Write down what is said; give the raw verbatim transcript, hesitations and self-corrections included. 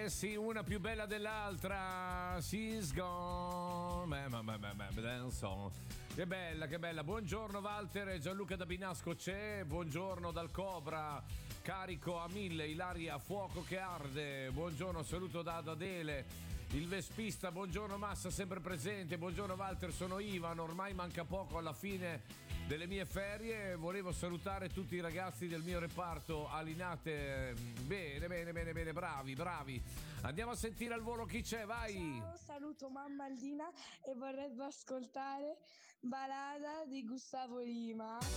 Eh sì, una più bella dell'altra. She's gone. Beh, ma, ma, ma, ma, dance on. Che bella, che bella. Buongiorno Walter, Gianluca da Binasco c'è. Buongiorno dal Cobra, carico a mille, Ilaria a fuoco che arde. Buongiorno, saluto da Adele. Il Vespista, buongiorno Massa, sempre presente. Buongiorno Walter, sono Ivan, ormai manca poco alla fine delle mie ferie. Volevo salutare tutti i ragazzi del mio reparto Alinate. Bene, bene, bene, bene, bravi, bravi. Andiamo a sentire al volo chi c'è, vai. Ciao, saluto mamma Aldina e vorrebbe ascoltare Balada di Gustavo Lima.